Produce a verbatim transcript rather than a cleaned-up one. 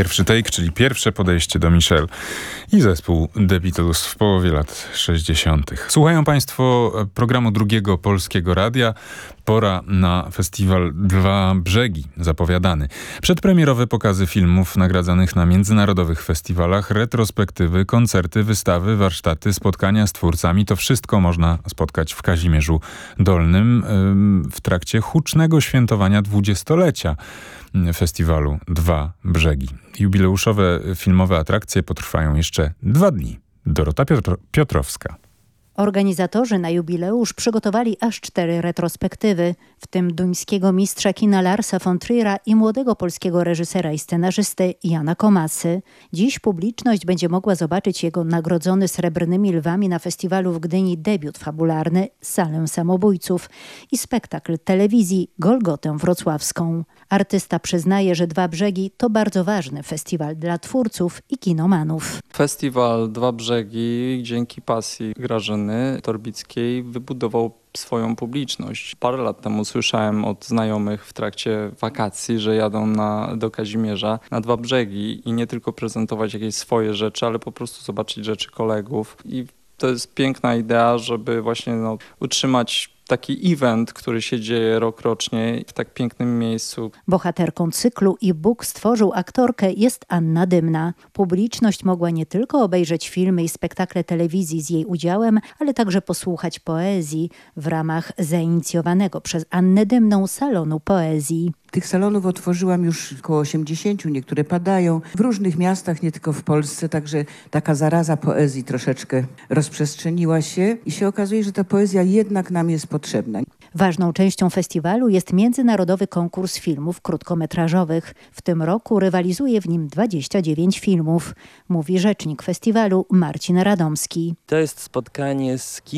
Pierwszy take, czyli pierwsze podejście do Michelle i zespół The Beatles w połowie lat sześćdziesiątych. Słuchają Państwo programu Drugiego Polskiego Radia. Pora na festiwal Dwa Brzegi, zapowiadany. Przedpremierowe pokazy filmów nagradzanych na międzynarodowych festiwalach, retrospektywy, koncerty, wystawy, warsztaty, spotkania z twórcami. To wszystko można spotkać w Kazimierzu Dolnym w trakcie hucznego świętowania dwudziestolecia festiwalu Dwa Brzegi. Jubileuszowe filmowe atrakcje potrwają jeszcze dwa dni. Dorota Piotr- Piotrowska. Organizatorzy na jubileusz przygotowali aż cztery retrospektywy, w tym duńskiego mistrza kina Larsa von Trier'a i młodego polskiego reżysera i scenarzysty Jana Komasy. Dziś publiczność będzie mogła zobaczyć jego nagrodzony Srebrnymi Lwami na festiwalu w Gdyni debiut fabularny Salę Samobójców i spektakl telewizji Golgotę Wrocławską. Artysta przyznaje, że Dwa Brzegi to bardzo ważny festiwal dla twórców i kinomanów. Festiwal Dwa Brzegi dzięki pasji Grażyny Torbickiej wybudował swoją publiczność. Parę lat temu słyszałem od znajomych w trakcie wakacji, że jadą na, do Kazimierza na Dwa Brzegi i nie tylko prezentować jakieś swoje rzeczy, ale po prostu zobaczyć rzeczy kolegów. I to jest piękna idea, żeby właśnie no, utrzymać taki event, który się dzieje rokrocznie w tak pięknym miejscu. Bohaterką cyklu i Bóg stworzył aktorkę jest Anna Dymna. Publiczność mogła nie tylko obejrzeć filmy i spektakle telewizji z jej udziałem, ale także posłuchać poezji w ramach zainicjowanego przez Annę Dymną Salonu Poezji. Tych salonów otworzyłam już około osiemdziesięciu, niektóre padają w różnych miastach, nie tylko w Polsce, także taka zaraza poezji troszeczkę rozprzestrzeniła się i się okazuje, że ta poezja jednak nam jest potrzebna. Ważną częścią festiwalu jest międzynarodowy konkurs filmów krótkometrażowych. W tym roku rywalizuje w nim dwadzieścia dziewięć filmów, mówi rzecznik festiwalu Marcin Radomski. To jest spotkanie z kinem